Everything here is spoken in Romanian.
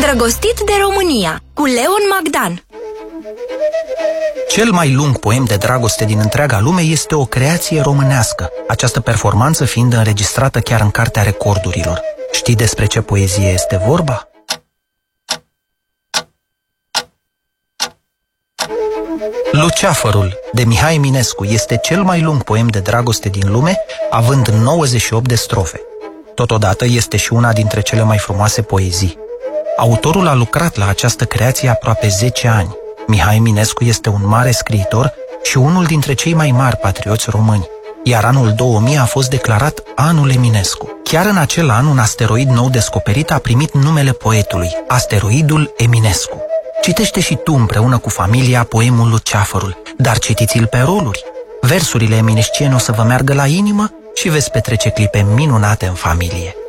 Îndrăgostit de România, cu Leon Magdan. Cel mai lung poem de dragoste din întreaga lume este o creație românească, această performanță fiind înregistrată chiar în Cartea Recordurilor. Știi despre ce poezie este vorba? Luceafărul, de Mihai Eminescu, este cel mai lung poem de dragoste din lume, având 98 de strofe. Totodată este și una dintre cele mai frumoase poezii. Autorul a lucrat la această creație aproape 10 ani. Mihai Eminescu este un mare scriitor și unul dintre cei mai mari patrioți români, iar anul 2000 a fost declarat Anul Eminescu. Chiar în acel an, un asteroid nou descoperit a primit numele poetului, asteroidul Eminescu. Citește și tu împreună cu familia poemul Luceafărul, dar citiți-l pe roluri. Versurile eminesciene o să vă meargă la inimă și veți petrece clipe minunate în familie.